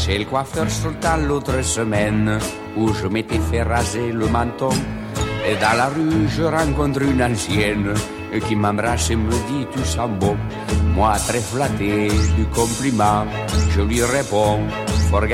Chez le coiffeur Sultan l'autre semaine, où je m'étais fait raser le menton. Et dans la rue, je rencontre une ancienne qui m'embrasse et me dit tu sens bon. Moi, très flatté du compliment, je lui réponds